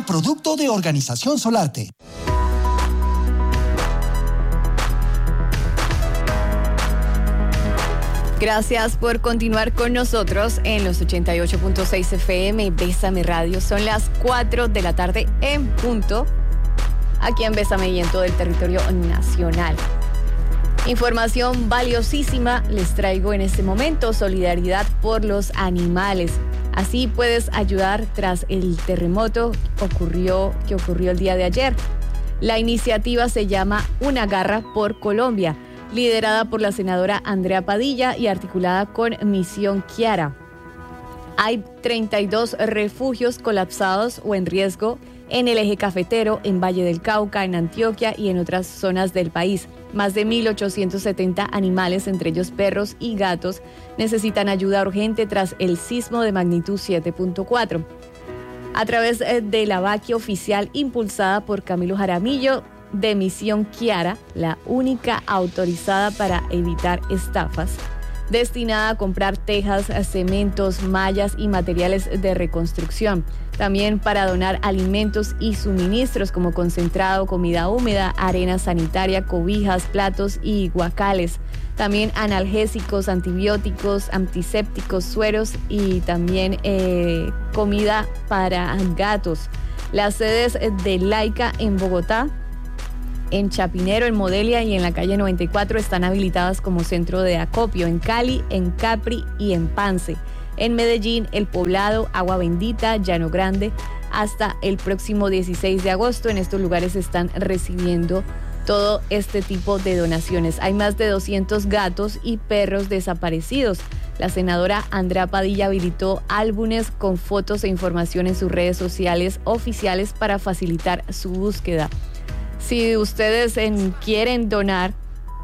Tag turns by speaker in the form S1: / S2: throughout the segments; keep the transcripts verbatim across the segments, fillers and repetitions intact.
S1: un producto de Organización Solarte.
S2: Gracias por continuar con nosotros en los ochenta y ocho punto seis F M Bésame Radio. Son las cuatro de la tarde en punto, aquí en Bésame y en todo el territorio nacional. Información valiosísima les traigo en este momento: solidaridad por los animales. Así puedes ayudar tras el terremoto ocurrió, que ocurrió el día de ayer. La iniciativa se llama Una Garra por Colombia, liderada por la senadora Andrea Padilla y articulada con Misión Kiara. Hay treinta y dos refugios colapsados o en riesgo en el eje cafetero, en Valle del Cauca, en Antioquia y en otras zonas del país. Más de mil ochocientos setenta animales, entre ellos perros y gatos, necesitan ayuda urgente tras el sismo de magnitud siete punto cuatro. A través de la vaqui oficial impulsada por Camilo Jaramillo, de Misión Kiara, la única autorizada para evitar estafas, destinada a comprar tejas, cementos, mallas y materiales de reconstrucción. También para donar alimentos y suministros como concentrado, comida húmeda, arena sanitaria, cobijas, platos y guacales. También analgésicos, antibióticos, antisépticos, sueros y también eh, comida para gatos. Las sedes de Laica en Bogotá, en Chapinero, en Modelia y en la calle noventa y cuatro están habilitadas como centro de acopio. En Cali, en Capri y en Pance. En Medellín, El Poblado, Agua Bendita, Llano Grande, hasta el próximo dieciséis de agosto. En estos lugares están recibiendo todo este tipo de donaciones. Hay más de doscientos gatos y perros desaparecidos. La senadora Andrea Padilla habilitó álbumes con fotos e información en sus redes sociales oficiales para facilitar su búsqueda. Si ustedes en, quieren donar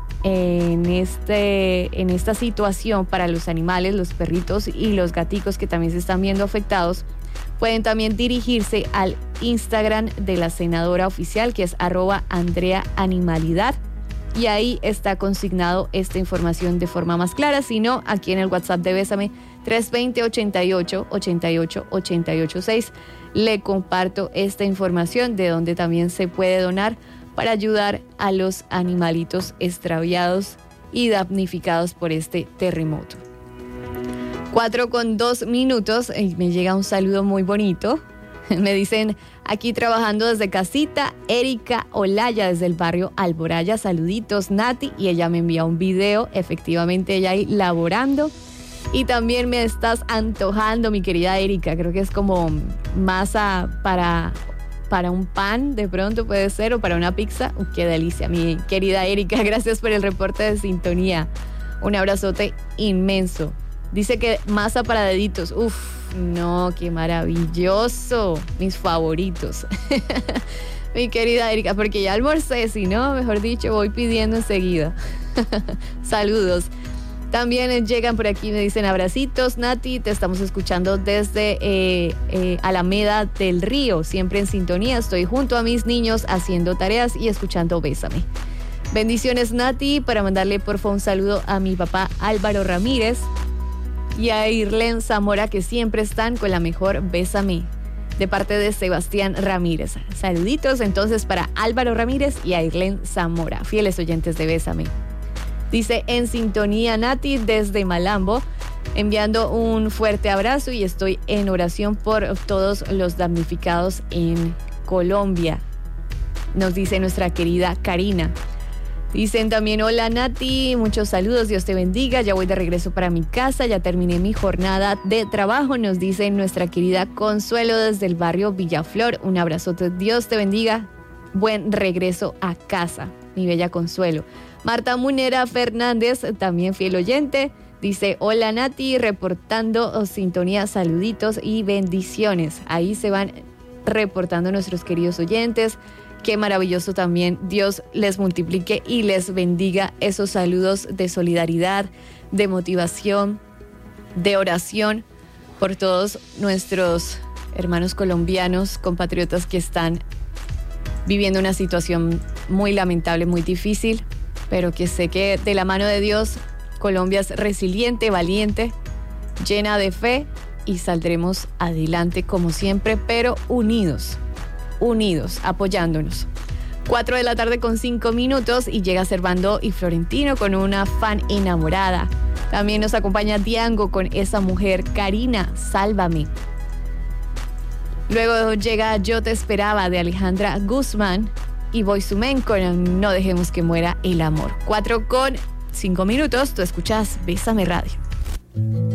S2: en, este, en esta situación para los animales, los perritos y los gaticos que también se están viendo afectados, pueden también dirigirse al Instagram de la senadora oficial, que es arroba Andrea Animalidad, y ahí está consignado esta información de forma más clara. Si no, aquí en el WhatsApp de Bésame, tres dos cero, ochenta y ocho, ochenta y ocho, ochenta y ocho seis, le comparto esta información de donde también se puede donar para ayudar a los animalitos extraviados y damnificados por este terremoto. Cuatro con dos minutos, y me llega un saludo muy bonito. Me dicen, aquí trabajando desde casita, Erika Olaya desde el barrio Alboraya. Saluditos, Nati. Y ella me envía un video, efectivamente ella ahí laborando. Y también me estás antojando, mi querida Erika. Creo que es como masa para, para un pan, de pronto puede ser, o para una pizza. Uh, ¡Qué delicia, mi querida Erika! Gracias por el reporte de sintonía. Un abrazote inmenso. Dice que masa para deditos. Uf, no, qué maravilloso. Mis favoritos. Mi querida Erika, porque ya almorcé, si no, mejor dicho, voy pidiendo enseguida. Saludos. También llegan por aquí, me dicen abracitos, Nati, te estamos escuchando desde eh, eh, Alameda del Río, siempre en sintonía, estoy junto a mis niños haciendo tareas y escuchando Bésame. Bendiciones, Nati, para mandarle por favor un saludo a mi papá Álvaro Ramírez y a Irlen Zamora, que siempre están con la mejor Bésame, de parte de Sebastián Ramírez. Saluditos entonces para Álvaro Ramírez y a Irlen Zamora, fieles oyentes de Bésame. Dice, en sintonía, Nati, desde Malambo, enviando un fuerte abrazo y estoy en oración por todos los damnificados en Colombia, nos dice nuestra querida Karina. Dicen también, hola Nati, muchos saludos, Dios te bendiga, ya voy de regreso para mi casa, ya terminé mi jornada de trabajo, nos dice nuestra querida Consuelo desde el barrio Villaflor. Un abrazote, Dios te bendiga, buen regreso a casa, mi bella Consuelo. Marta Munera Fernández, también fiel oyente, dice, hola Nati, reportando sintonía, saluditos y bendiciones. Ahí se van reportando nuestros queridos oyentes. Qué maravilloso también, Dios les multiplique y les bendiga esos saludos de solidaridad, de motivación, de oración por todos nuestros hermanos colombianos, compatriotas que están viviendo una situación muy lamentable, muy difícil, pero que sé que de la mano de Dios, Colombia es resiliente, valiente, llena de fe y saldremos adelante como siempre, pero unidos. unidos, apoyándonos. cuatro de la tarde con cinco minutos y llega Servando y Florentino con una fan enamorada. También nos acompaña Diango con Esa Mujer. Karina, Sálvame. Luego llega Yo Te Esperaba de Alejandra Guzmán y Boyz two Men con No Dejemos Que Muera el Amor. cuatro con cinco minutos, tú escuchas Bésame Radio.